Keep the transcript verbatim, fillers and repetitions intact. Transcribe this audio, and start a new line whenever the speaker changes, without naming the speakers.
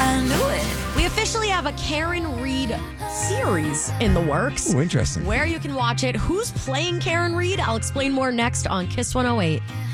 I knew it. We officially have a Karen Reed series in the works.
Ooh, interesting.
Where you can watch it, who's playing Karen Reed, I'll explain more next on Kiss one oh eight.